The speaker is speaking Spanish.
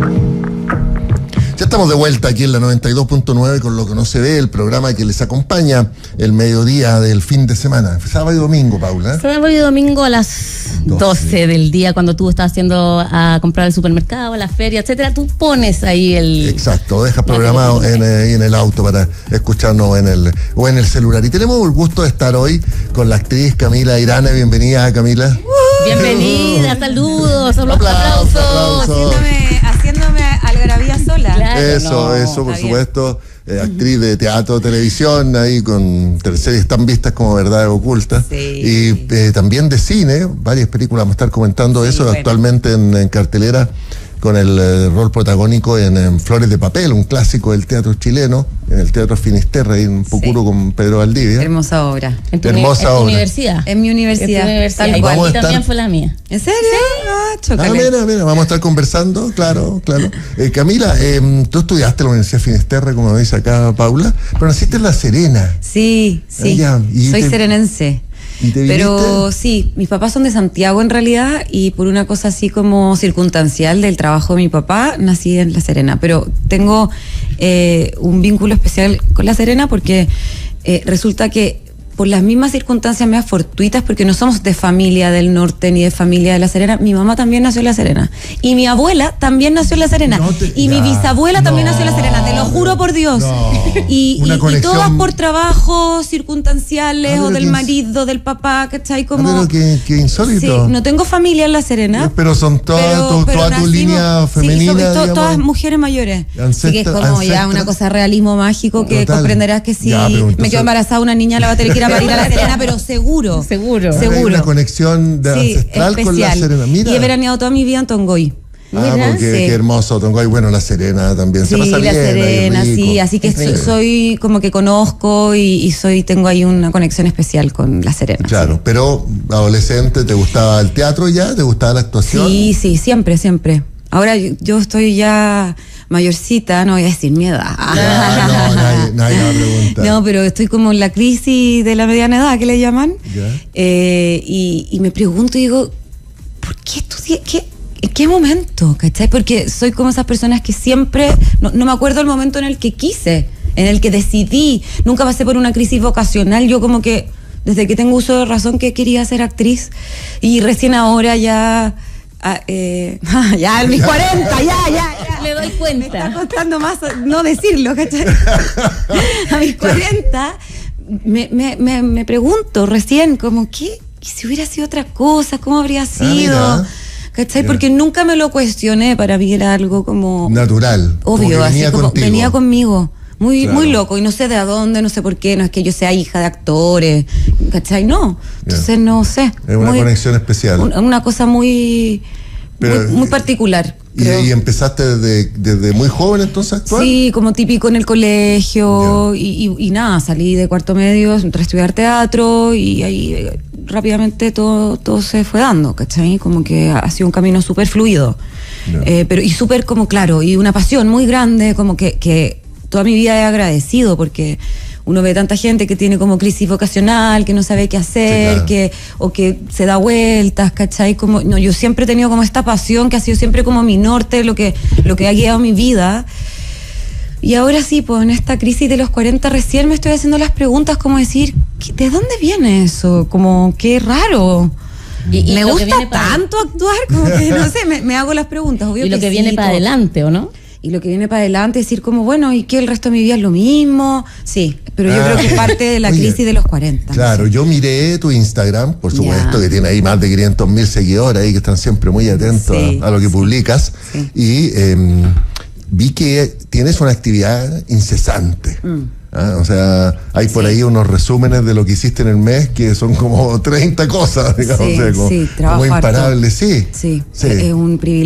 Ya estamos de vuelta aquí en la 92.9 con Lo que no se ve, el programa que les acompaña el mediodía del fin de semana. Sábado y domingo, Paula. Sábado y domingo a las 12 del día, cuando tú estás haciendo a comprar al supermercado, a la feria, etcétera, tú pones ahí el... Exacto, dejas programado en el auto para escucharnos en el celular. Y tenemos el gusto de estar hoy con la actriz Camila Irane. Bienvenida, Camila. Bienvenida, saludos, aplausos. Haciéndome algarabía sola. Claro, Eso, por supuesto. Actriz de teatro, televisión, ahí con series tan vistas como Verdades Ocultas. Sí. Y también de cine, varias películas, vamos a estar comentando eso, bueno. Actualmente en cartelera, con el rol protagónico en Flores de Papel, un clásico del teatro chileno, en el Teatro Finisterre, ahí en Pucuro con Pedro Valdivia. Hermosa obra. ¿En tu universidad? En mi universidad. Tal cual. Y también fue la mía. ¿En serio? Sí. Mira, vamos a estar conversando, claro. Camila, tú estudiaste en la Universidad Finisterre, como dice acá Paula, pero naciste en La Serena. Sí. Soy serenense. Pero sí, mis papás son de Santiago en realidad, y por una cosa así como circunstancial del trabajo de mi papá, nací en La Serena. Pero tengo un vínculo especial con La Serena porque resulta que por las mismas circunstancias medias fortuitas, porque no somos de familia del norte ni de familia de La Serena. Mi mamá también nació en La Serena. Y mi abuela también nació en La Serena. Mi bisabuela también nació en La Serena, te lo juro por Dios. Y todas por trabajos circunstanciales o del marido, del papá, ¿cachai? Como... pero qué insólito. Sí, no tengo familia en La Serena. Pero son toda tu línea femenina, sí, todas mujeres mayores. Así que es como ya una cosa realismo mágico que comprenderás que si me quedo embarazada una niña la va a tener que ir a parir a La Serena, pero seguro. Hay una conexión ancestral con La Serena. Mira. Y he veraneado toda mi vida en Tongoy. Porque qué hermoso Tongoy. Bueno, La Serena también. Se pasa bien. La Serena, sí. Así que soy como que conozco y tengo ahí una conexión especial con La Serena. Claro, pero adolescente, ¿te gustaba el teatro ya? ¿Te gustaba la actuación? Sí, siempre. Ahora yo estoy ya mayorcita, no voy a decir mi edad. Nadie va a preguntar. No, pero estoy como en la crisis de la mediana edad, que le llaman. Y me pregunto y digo, ¿por qué estudié? ¿En qué momento? ¿Cachai? Porque soy como esas personas que siempre, no me acuerdo el momento en el que quise, en el que decidí. Nunca pasé por una crisis vocacional. Yo como que, desde que tengo uso de razón, que quería ser actriz. Y recién ahora ya en mis 40, ya. Me doy cuenta. Me está costando más no decirlo, ¿cachai? A mis 40 me pregunto recién, como, ¿qué? ¿Y si hubiera sido otra cosa? ¿Cómo habría sido? ¿Cachai? Porque nunca me lo cuestioné, para mí era algo como... natural. Obvio, como así como venía conmigo. Muy loco, y no sé de dónde, no sé por qué, no es que yo sea hija de actores, ¿cachai? No, entonces no sé. Es una conexión especial. Una cosa muy particular. ¿Y empezaste desde muy joven entonces a actuar? Sí, como típico en el colegio, y nada, salí de cuarto medio, entré a estudiar teatro, y ahí rápidamente todo se fue dando, ¿cachai? Como que ha sido un camino súper fluido, pero y súper como claro, y una pasión muy grande, como que toda mi vida he agradecido, porque uno ve tanta gente que tiene como crisis vocacional, que no sabe qué hacer, o que se da vueltas, ¿cachai? Yo siempre he tenido como esta pasión que ha sido siempre como mi norte, lo que ha guiado mi vida. Y ahora sí, pues en esta crisis de los 40 recién me estoy haciendo las preguntas, como decir, ¿de dónde viene eso? Como, qué raro. Y me gusta tanto actuar, como que no sé, me hago las preguntas. Obvio. Y lo que viene para adelante, ¿o no? Y lo que viene para adelante es decir como, bueno, ¿y qué el resto de mi vida es lo mismo? Sí, pero yo creo que es parte de la crisis de los 40. Claro, yo miré tu Instagram, por supuesto, que tiene ahí más de 500.000 seguidores ahí que están siempre muy atentos a lo que publicas. Sí. Y vi que tienes una actividad incesante. O sea, hay por ahí unos resúmenes de lo que hiciste en el mes que son como 30 cosas, digamos, como imparable. Sí, es un privilegio.